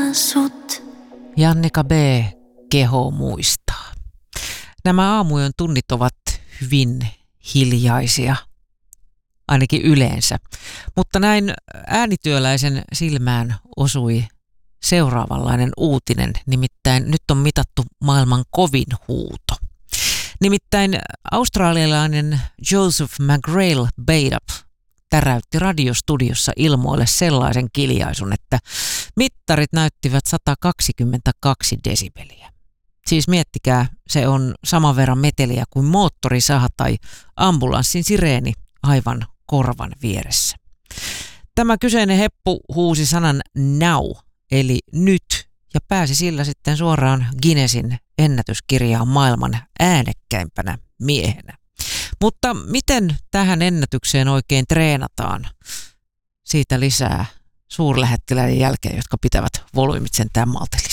sut. Jannika B. Keho muistaa. Nämä aamujen tunnit ovat hyvin hiljaisia, ainakin yleensä. Mutta näin äänityöläisen silmään osui seuraavanlainen uutinen, nimittäin nyt on mitattu maailman kovin huuto. Nimittäin australialainen Joseph McGrail Badup täräytti radiostudiossa ilmoille sellaisen kiljaisun, että mittarit näyttivät 122 desibeliä. Siis miettikää, se on saman verran meteliä kuin moottorisaha tai ambulanssin sireeni aivan korvan vieressä. Tämä kyseinen heppu huusi sanan now, eli nyt, ja pääsi sillä sitten suoraan Guinnessin ennätyskirjaan maailman äänekkäimpänä miehenä. Mutta miten tähän ennätykseen oikein treenataan? Siitä lisää suurlähettiläiden jälkeen, jotka pitävät volyymit sentään maltillisesti.